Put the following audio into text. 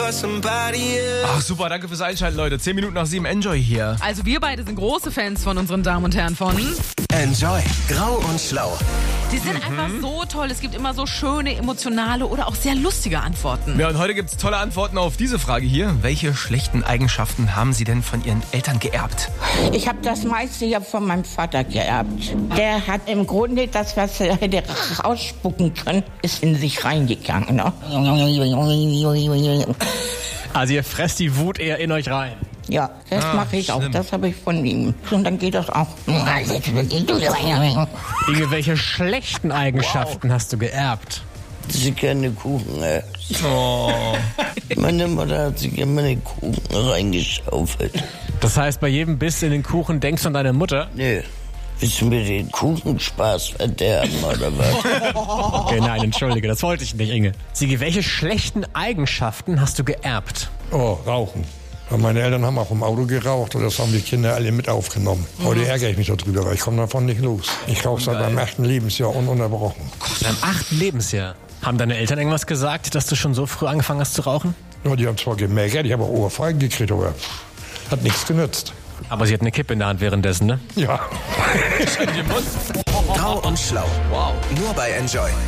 Ach super, danke fürs Einschalten, Leute. 10 Minuten nach 7, Enjoy hier. Also wir beide sind große Fans von unseren Damen und Herren von... Enjoy. Grau und Schlau. Die sind einfach so toll. Es gibt immer so schöne, emotionale oder auch sehr lustige Antworten. Ja, und heute gibt's tolle Antworten auf diese Frage hier. Welche schlechten Eigenschaften haben Sie denn von Ihren Eltern geerbt? Ich habe das meiste ja von meinem Vater geerbt. Der hat im Grunde das, was er hätte rausspucken können, ist in sich reingegangen. Ne? Also ihr fresst die Wut eher in euch rein. Ja, das mache ich auch. Das habe ich von ihm. Und dann geht das auch. Inge, welche schlechten Eigenschaften hast du geerbt? Sie gerne Kuchen. Meine Mutter hat sich immer den Kuchen reingeschaufelt. Das heißt, bei jedem Biss in den Kuchen denkst du an deine Mutter? Nö. Willst du mir den Kuchenspaß verderben, oder was? Okay, nein, entschuldige, das wollte ich nicht, Inge. Sigi, welche schlechten Eigenschaften hast du geerbt? Oh, Rauchen. Meine Eltern haben auch im Auto geraucht und das haben die Kinder alle mit aufgenommen. Heute ärgere ich mich darüber, weil ich komme davon nicht los. Ich rauche seit meinem 8. Lebensjahr ununterbrochen. Deinem 8. Lebensjahr. Haben deine Eltern irgendwas gesagt, dass du schon so früh angefangen hast zu rauchen? Ja, die haben zwar gemeckert, ich habe auch Ohrfeigen gekriegt, aber hat nichts genützt. Aber sie hat eine Kippe in der Hand währenddessen, ne? Ja. Grau und Schlau. Wow. Nur bei Enjoy.